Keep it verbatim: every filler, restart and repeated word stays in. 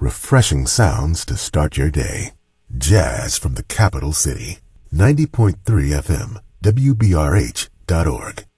Refreshing sounds to start your day. Jazz from the capital city. ninety point three F M, W B R H dot org.